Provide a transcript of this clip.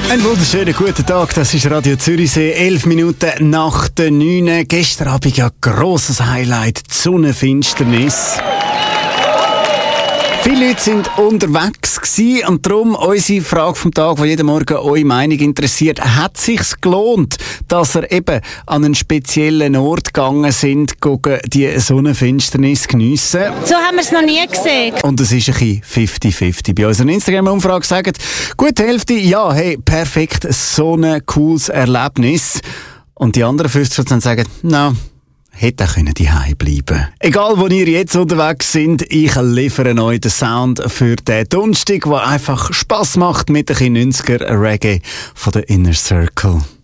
Einen wunderschönen guten Tag, das ist Radio Zürichsee, 11 Minuten nach der 9. Gestern Abend ja grosses Highlight, die Sonnenfinsternis. Viele Leute sind unterwegs gewesen und darum unsere Frage vom Tag, die jeden Morgen eure Meinung interessiert. Hat es sich gelohnt, dass ihr eben an einen speziellen Ort gegangen sind, die Sonnenfinsternis geniessen? So haben wir es noch nie gesehen. Und es ist ein bisschen 50-50. Bei unserer Instagram-Umfrage sagen gut die Hälfte, ja, hey, perfekt, so ein cooles Erlebnis. Und die anderen 50% sagen, na, hätte auch die Hause bleiben. Egal, wo ihr jetzt unterwegs sind, ich liefere euch den Sound für den Donnerstag, der einfach Spass macht mit ein bisschen 90er Reggae von der Inner Circle.